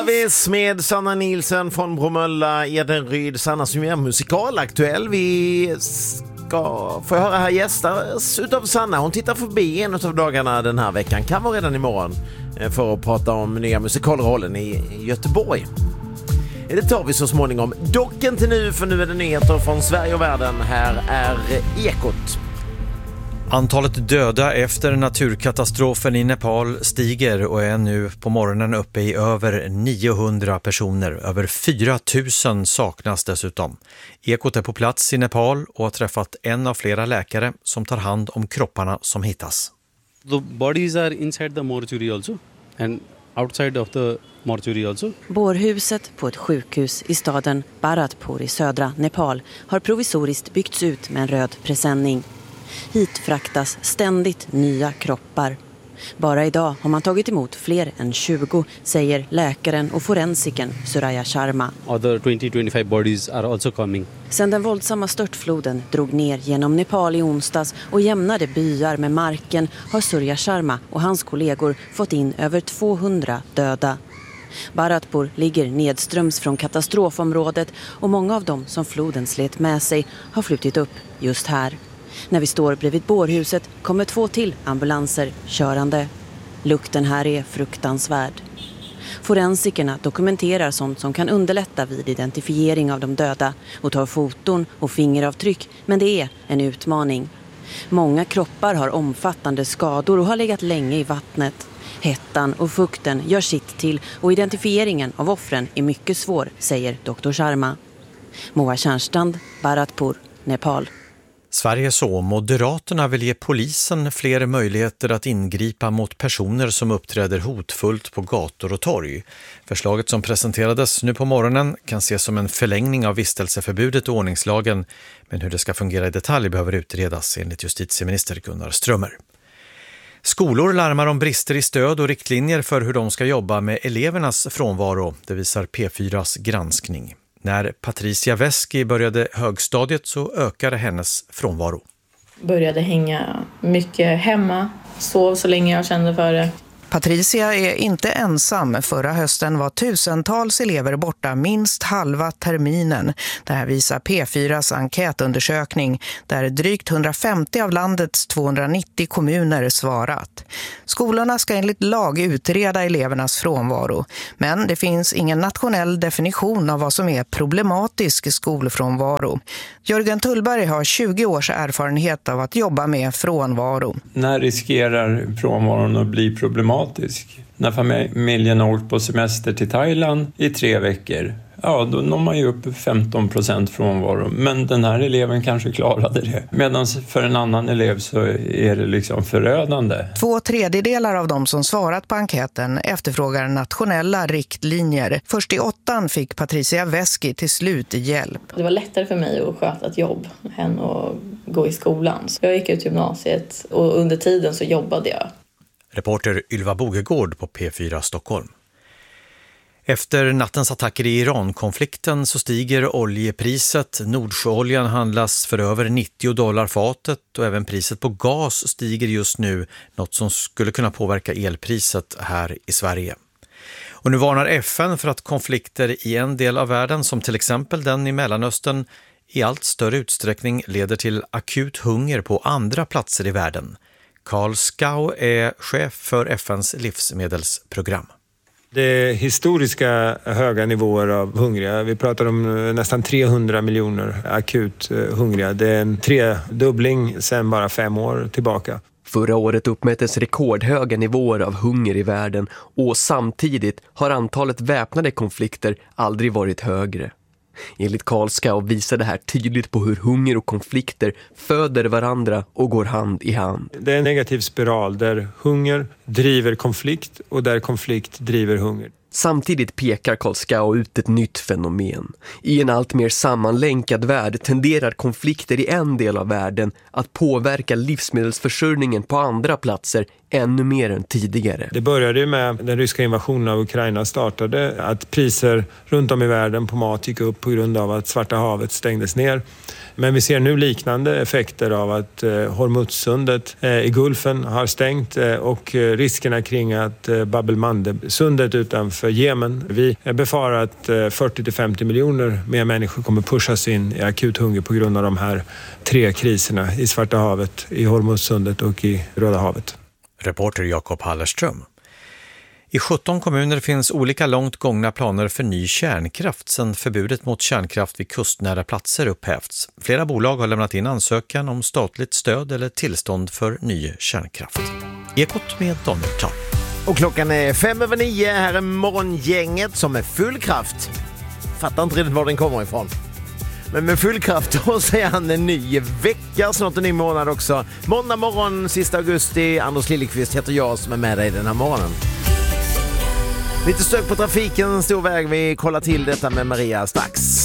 Med Sanna Nilsson från Bromölla, Edenryd. Sanna som är musikalaktuell. Vi ska få höra här gästas utav Sanna. Hon tittar förbi en av dagarna den här veckan. Kan vara redan imorgon för att prata om nya musikalrollen i Göteborg. Det tar vi så småningom. Dock inte nu, för nu är det nyheter från Sverige och världen. Här är Ekot. Antalet döda efter naturkatastrofen i Nepal stiger och är nu på morgonen uppe i över 900 personer. Över 4 000 saknas dessutom. Ekot är på plats i Nepal och har träffat en av flera läkare som tar hand om kropparna som hittas. The bodies are inside the mortuary also and outside of the mortuary also. Bårhuset på ett sjukhus i staden Bharatpur i södra Nepal har provisoriskt byggts ut med en röd presenning. Hit fraktas ständigt nya kroppar. Bara idag har man tagit emot fler än 20, säger läkaren och forensiken Surya Sharma. Other 20-25 bodies are also coming. Sedan den våldsamma störtfloden drog ner genom Nepal i onsdags och jämnade byar med marken har Surya Sharma och hans kollegor fått in över 200 döda. Bharatpur ligger nedströms från katastrofområdet och många av dem som floden slet med sig har flutit upp just här. När vi står bredvid bårhuset kommer 2 till ambulanser körande. Lukten här är fruktansvärd. Forensikerna dokumenterar sånt som kan underlätta vid identifiering av de döda och tar foton och fingeravtryck, men det är en utmaning. Många kroppar har omfattande skador och har legat länge i vattnet. Hettan och fukten gör sitt till och identifieringen av offren är mycket svår, säger Dr. Sharma. Moa Tjärnstrand, Bharatpur, Nepal. Sverige så. Moderaterna vill ge polisen fler möjligheter att ingripa mot personer som uppträder hotfullt på gator och torg. Förslaget som presenterades nu på morgonen kan ses som en förlängning av vistelseförbudet och ordningslagen, men hur det ska fungera i detalj behöver utredas enligt justitieminister Gunnar Strömmer. Skolor larmar om brister i stöd och riktlinjer för hur de ska jobba med elevernas frånvaro, det visar P4s granskning. När Patricia Veski började högstadiet så ökade hennes frånvaro. Började hänga mycket hemma, sov så länge jag kände för det. Patricia är inte ensam. Förra hösten var tusentals elever borta minst halva terminen. Det här visar P4s enkätundersökning där drygt 150 av landets 290 kommuner svarat. Skolorna ska enligt lag utreda elevernas frånvaro. Men det finns ingen nationell definition av vad som är problematisk skolfrånvaro. Jörgen Tullberg har 20 års erfarenhet av att jobba med frånvaro. När riskerar frånvaron att bli problematisk? När familjen har åkt på semester till Thailand i 3 veckor, ja då når man ju upp 15% frånvaro. Men den här eleven kanske klarade det. Medan för en annan elev så är det liksom förödande. 2/3 av de som svarat på enkäten efterfrågar nationella riktlinjer. Först i 8 fick Patricia Veski till slut hjälp. Det var lättare för mig att sköta ett jobb än att gå i skolan. Så jag gick ut gymnasiet och under tiden så jobbade jag. Reporter Ylva Bogegård på P4 Stockholm. Efter nattens attacker i Iran-konflikten så stiger oljepriset. Nordsjöoljan handlas för över $90 fatet och även priset på gas stiger just nu, något som skulle kunna påverka elpriset här i Sverige. Och nu varnar FN för att konflikter i en del av världen, som till exempel den i Mellanöstern, i allt större utsträckning leder till akut hunger på andra platser i världen. Carl Skau är chef för FNs livsmedelsprogram. Det är historiska höga nivåer av hungriga. Vi pratar om nästan 300 miljoner akut hungriga. Det är en 3-dubbling sedan bara 5 år tillbaka. Förra året uppmättes rekordhöga nivåer av hunger i världen och samtidigt har antalet väpnade konflikter aldrig varit högre. Enligt Carl Skau visar det här tydligt på hur hunger och konflikter föder varandra och går hand i hand. Det är en negativ spiral där hunger driver konflikt och där konflikt driver hunger. Samtidigt pekar Carl Skau ut ett nytt fenomen. I en allt mer sammanlänkad värld tenderar konflikter i en del av världen att påverka livsmedelsförsörjningen på andra platser ännu mer än tidigare. Det började ju med den ryska invasionen av Ukraina startade, att priser runt om i världen på mat gick upp på grund av att Svarta havet stängdes ner. Men vi ser nu liknande effekter av att Hormuzsundet i Gulfen har stängt och riskerna kring att Bab el-Mandeb-sundet utanför Jemen. Vi befarar att 40-50 miljoner mer människor kommer pushas in i akut hunger på grund av de här 3 kriserna i Svarta havet, i Hormuzsundet och i Röda havet. Reporter Jakob Hallerström. I 17 kommuner finns olika långt gångna planer för ny kärnkraft sedan förbudet mot kärnkraft vid kustnära platser upphävts. Flera bolag har lämnat in ansökan om statligt stöd eller tillstånd för ny kärnkraft. Ekot med Daniel Tan. Och klockan är 8:05. Här är morgongänget som är full kraft. Fattar inte riktigt var den kommer ifrån. Men med full kraft då säger han en ny vecka, snart en ny månad också. Måndag morgon, sista augusti. Anders Lillekvist heter jag som är med dig den här morgonen. Lite stök på trafiken, stor väg. Vi kollar till detta med Maria strax.